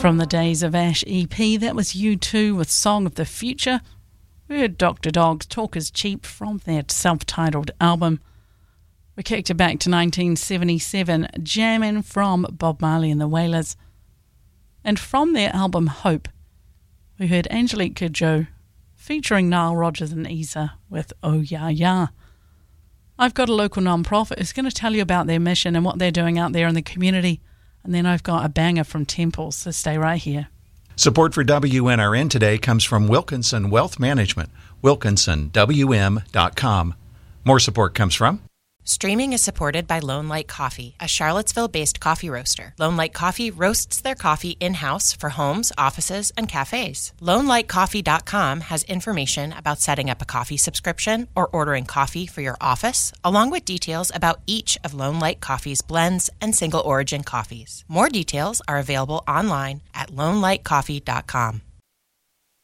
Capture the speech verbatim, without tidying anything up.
From the Days of Ash E P, that was U two with Song of the Future. We heard Doctor Dog's Talk Is Cheap from that self-titled album. We kicked it back to nineteen seventy-seven, Jammin' from Bob Marley and the Wailers. And from their album Hope, we heard Angelique Kidjo featuring Nile Rodgers and Isa with Oh Ya Ya. I've got a local non-profit who's going to tell you about their mission and what they're doing out there in the community. And then I've got a banger from Temples, so stay right here. Support for W N R N today comes from Wilkinson Wealth Management, wilkinson w m dot com. More support comes from... Streaming is supported by Lone Light Coffee, a Charlottesville-based coffee roaster. Lone Light Coffee roasts their coffee in-house for homes, offices, and cafes. lone light coffee dot com has information about setting up a coffee subscription or ordering coffee for your office, along with details about each of Lone Light Coffee's blends and single-origin coffees. More details are available online at lone light coffee dot com.